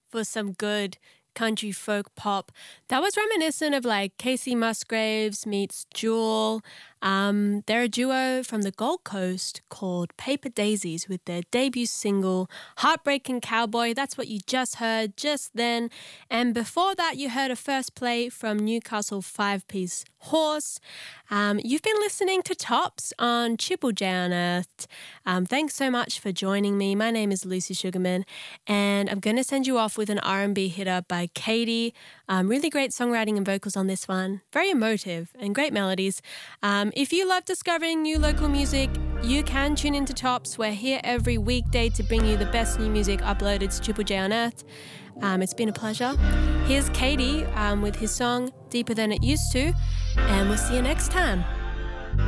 for some good country folk pop. That was reminiscent of like Casey Musgraves meets Jewel. They're a duo from the Gold Coast called Paper Daisies with their debut single, Heartbreaking Cowboy. That's what you just heard just then. And before that, you heard a first play from Newcastle five-piece Horse. You've been listening to Tops on Triple J Unearthed. Thanks so much for joining me. My name is Lucy Sugarman, and I'm going to send you off with an R&B hitter by Katie. Really great songwriting and vocals on this one. Very emotive and great melodies. If you love discovering new local music, you can tune into Tops. We're here every weekday to bring you the best new music uploaded to Triple J Unearthed. It's been a pleasure. Here's Katie with his song Deeper Than It Used To, and we'll see you next time.